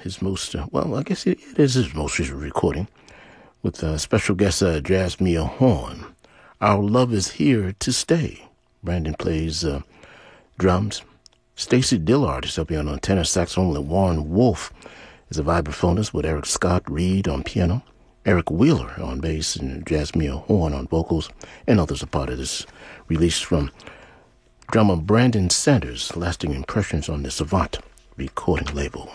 his most, I guess it is his most recent recording with special guest Jasmine Horn. Our Love Is Here to Stay. Brandon plays drums. Stacy Dillard is helping on tenor saxophone. Warren Wolf is a vibraphonist with Eric Scott Reed on piano. Eric Wheeler on bass and Jasmine Horn on vocals, and others are part of this release from drummer Brandon Sanders, Lasting Impressions on the Savant recording label.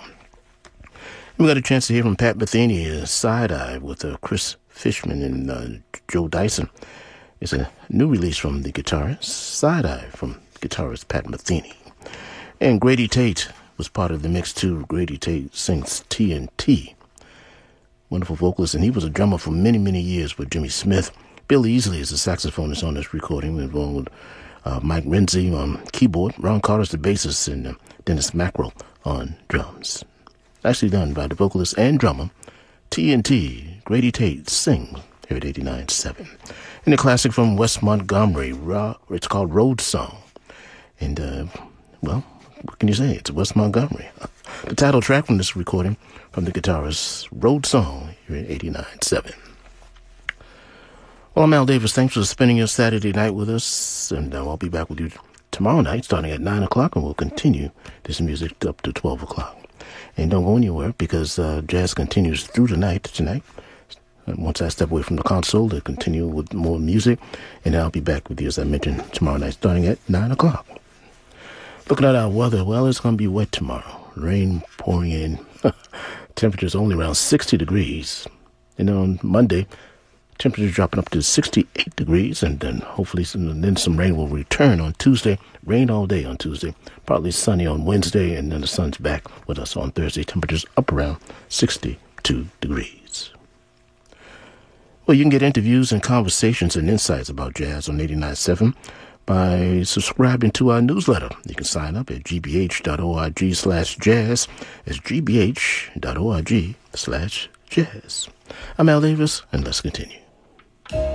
We got a chance to hear from Pat Metheny, Side Eye with Chris Fishman and Joe Dyson. It's a new release from the guitarist, Side Eye from guitarist Pat Metheny. And Grady Tate was part of the mix too. Grady Tate sings TNT. Wonderful vocalist, and he was a drummer for many, many years with Jimmy Smith. Bill Easley is a saxophonist on this recording, along with Mike Renzi on keyboard, Ron Carter's the bassist, and Dennis Mackerel on drums. Nicely done by the vocalist and drummer, TNT, Grady Tate, sing here at 89.7. And a classic from Wes Montgomery, it's called Road Song. And, what can you say? It's Wes Montgomery. The title track from this recording from the guitarist Road Song here at 89.7. Well, I'm Al Davis. Thanks for spending your Saturday night with us. And I'll be back with you tomorrow night starting at 9 o'clock. And we'll continue this music up to 12 o'clock. And don't go anywhere because jazz continues through the night tonight. And once I step away from the console, to continue with more music. And I'll be back with you, as I mentioned, tomorrow night starting at 9 o'clock. Looking at our weather, well, it's going to be wet tomorrow. Rain pouring in. Temperatures only around 60 degrees. And on Monday, temperatures dropping up to 68 degrees. And then hopefully some rain will return on Tuesday. Rain all day on Tuesday. Partly sunny on Wednesday. And then the sun's back with us on Thursday. Temperatures up around 62 degrees. Well, you can get interviews and conversations and insights about jazz on 89.7 by subscribing to our newsletter. You can sign up at gbh.org/jazz. That's gbh.org/jazz. I'm Al Davis, and let's continue.